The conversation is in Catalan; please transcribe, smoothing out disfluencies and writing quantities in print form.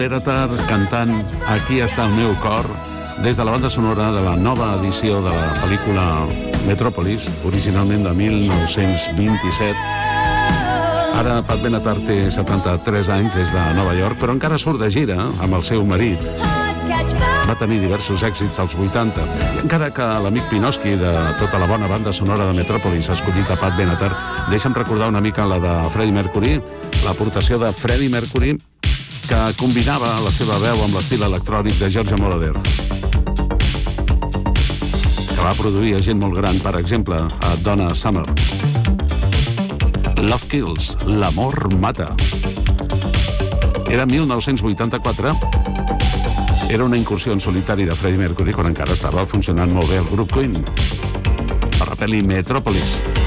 Benatar cantant Aquí està el meu cor des de la banda sonora de la nova edició de la pel·lícula Metròpolis, originalment de 1927. Ara Pat Benatar té 73 anys, és de Nova York, però encara surt de gira amb el seu marit. Va tenir diversos èxits als 80. I encara que l'amic Pinoski de tota la bona banda sonora de Metròpolis ha escollit a Pat Benatar, deixa'm recordar una mica la de Freddie Mercury, l'aportació de Freddie Mercury, que combinava la seva veu amb l'estil electrònic de George Moroder, que va produir a gent molt gran, per exemple, a Donna Summer. Love Kills, l'amor mata. Era 1984, era una incursió en solitari de Freddie Mercury quan encara estava funcionant molt bé el grup Queen, per la pel·li Metròpolis.